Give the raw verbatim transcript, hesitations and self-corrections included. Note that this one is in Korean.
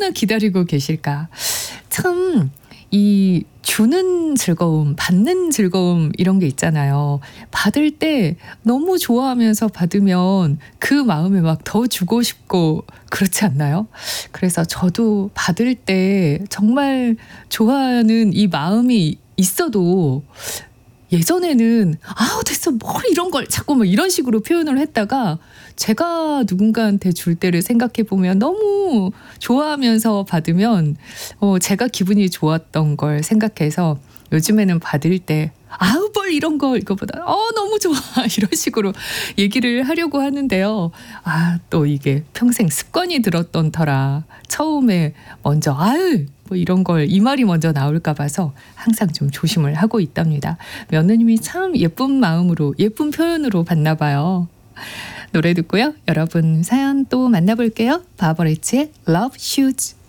얼마나 기다리고 계실까. 참 이 주는 즐거움, 받는 즐거움 이런 게 있잖아요. 받을 때 너무 좋아하면서 받으면 그 마음에 막 더 주고 싶고 그렇지 않나요? 그래서 저도 받을 때 정말 좋아하는 이 마음이 있어도 예전에는 아우 됐어 뭘 이런 걸 자꾸 뭐 이런 식으로 표현을 했다가 제가 누군가한테 줄 때를 생각해 보면 너무 좋아하면서 받으면 어 제가 기분이 좋았던 걸 생각해서 요즘에는 받을 때 아우 뭘 이런 거 이거보다 어 너무 좋아 이런 식으로 얘기를 하려고 하는데요. 아 또 이게 평생 습관이 들었던 터라 처음에 먼저 아유 뭐 이런 걸 이 말이 먼저 나올까 봐서 항상 좀 조심을 하고 있답니다. 며느님이 참 예쁜 마음으로 예쁜 표현으로 받나 봐요. 노래 듣고요. 여러분 사연 또 만나볼게요. 바버레츠의 Love Shoes.